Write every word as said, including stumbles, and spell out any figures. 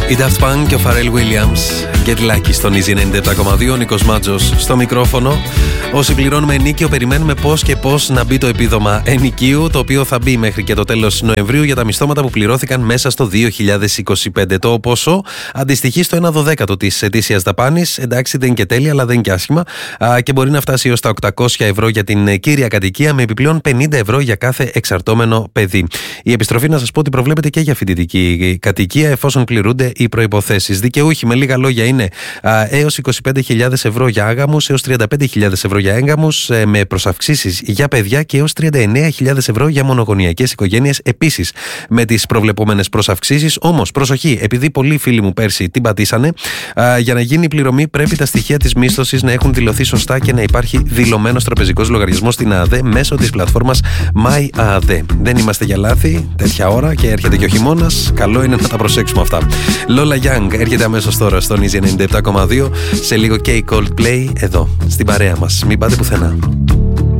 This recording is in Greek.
Η Daft Punk και ο Pharrell Williams. Get Lucky στον Easy ενενήντα επτά κόμμα δύο. Νίκος Μάτζος στο μικρόφωνο. Όσοι πληρώνουμε ενίκιο, περιμένουμε πώς και πώς να μπει το επίδομα ενοικίου, το οποίο θα μπει μέχρι και το τέλος Νοεμβρίου για τα μισθώματα που πληρώθηκαν μέσα στο δύο χιλιάδες είκοσι πέντε. Το ποσό αντιστοιχεί στο ένα δωδέκατο της ετήσιας δαπάνης. Εντάξει, δεν είναι και τέλεια, αλλά δεν είναι και άσχημα. Α, και μπορεί να φτάσει έως τα οκτακόσια ευρώ για την κύρια κατοικία, με επιπλέον πενήντα ευρώ για κάθε εξαρτώμενο παιδί. Η επιστροφή, να σας πω ότι προβλέπεται και για φοιτητική κατοικία, εφόσον πληρούνται οι προϋποθέσεις. Δικαιούχοι, με λίγα λόγια, είναι α, έως είκοσι πέντε χιλιάδες ευρώ για άγαμους, έως τριάντα πέντε χιλιάδες ευρώ για έγκαμους, με προσαυξήσεις για παιδιά και έως τριάντα εννέα χιλιάδες ευρώ για μονογονεϊκές οικογένειες. Επίσης, με τις προβλεπόμενες προσαυξήσεις. Όμως, προσοχή, επειδή πολλοί φίλοι μου πέρσι την πατήσανε, α, για να γίνει η πληρωμή πρέπει τα στοιχεία της μίσθωσης να έχουν δηλωθεί σωστά και να υπάρχει δηλωμένος τραπεζικός λογαριασμός στην ΑΑΔΕ μέσω της πλατφόρμας MyAADE. Δεν είμαστε για λάθη τέτοια ώρα και έρχεται και ο χειμώνας. Καλό είναι να τα προσέξουμε αυτά. Lola Young έρχεται αμέσως τώρα στον Easy ενενήντα επτά κόμμα δύο. Σε λίγο και η Coldplay εδώ στην παρέα μας. Μην πάτε πουθενά.